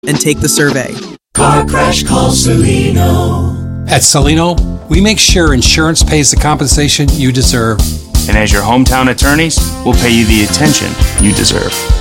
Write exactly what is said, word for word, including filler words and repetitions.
and take the survey. Car crash, call Celino. At Celino, we make sure insurance pays the compensation you deserve. And as your hometown attorneys, we'll pay you the attention you deserve.